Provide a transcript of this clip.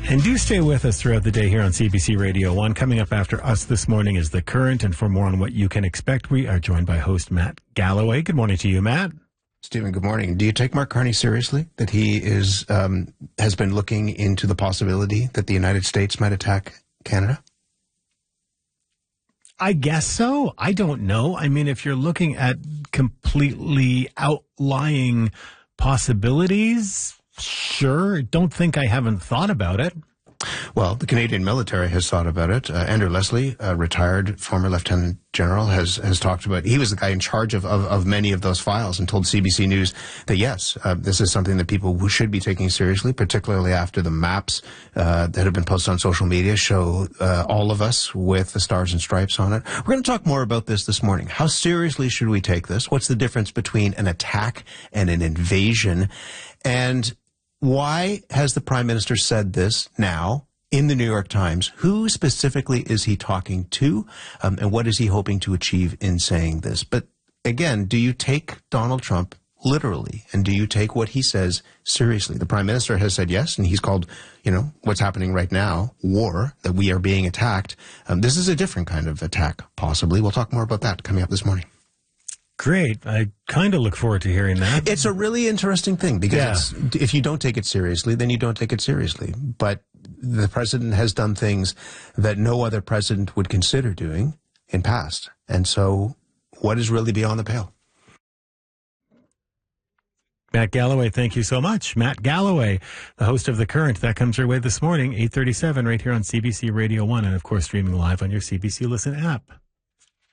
And do stay with us throughout the day here on CBC Radio 1. Coming up after us this morning is The Current, and for more on what you can expect, we are joined by host Matt Galloway. Good morning to you, Matt. Stephen, good morning. Do you take Mark Carney seriously, that he is has been looking into the possibility that the United States might attack Canada? I guess so. I don't know. I mean, if you're looking at completely outlying possibilities, sure. Don't think I haven't thought about it. Well, the Canadian military has thought about it. Andrew Leslie, a retired former lieutenant general, has talked about. He was the guy in charge of many of those files, and told CBC News that yes, this is something that people who should be taking seriously, particularly after the maps that have been posted on social media show all of us with the stars and stripes on it. We're going to talk more about this morning. How seriously should we take this? What's the difference between an attack and an invasion? And why has the Prime Minister said this now in the New York Times? Who specifically is he talking to? And what is he hoping to achieve in saying this? But again, do you take Donald Trump literally? And do you take what he says seriously? The Prime Minister has said yes, and he's called, what's happening right now, war, that we are being attacked. This is a different kind of attack, possibly. We'll talk more about that coming up this morning. Great. I kind of look forward to hearing that. It's a really interesting thing because if you don't take it seriously, then you don't take it seriously. But the president has done things that no other president would consider doing in past. And so what is really beyond the pale? Matt Galloway, thank you so much. Matt Galloway, the host of The Current. That comes your way this morning, 8:37, right here on CBC Radio 1, and of course streaming live on your CBC Listen app.